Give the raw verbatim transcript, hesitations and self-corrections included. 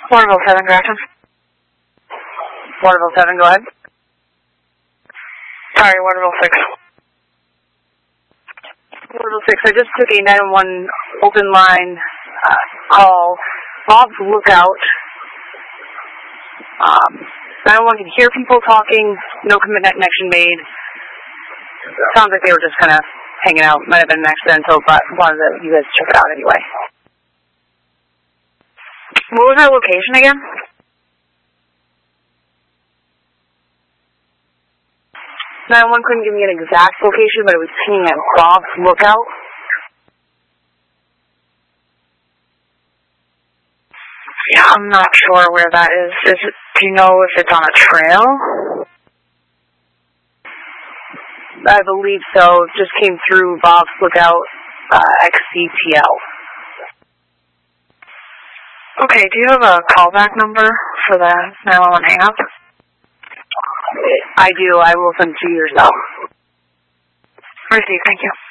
Waterville seven, Grafton. Waterville seven, go ahead. Sorry, Waterville six. Waterville six, I just took a nine one one open line uh, call. Bob's Lookout. Um, nine one one can hear people talking, no connection made. Sounds like they were just kind of hanging out. Might have been accidental, but wanted to, you guys check it out anyway. What was that location again? nine one one couldn't give me an exact location, but it was pinging at Bob's Lookout. Yeah, I'm not sure where that is. Is it, do you know if it's on a trail? I believe so. It just came through Bob's Lookout, uh, X C T L. Okay, do you have a callback number for the nine one one hang-up? I do. I will send it to you yourself. Receive, thank you.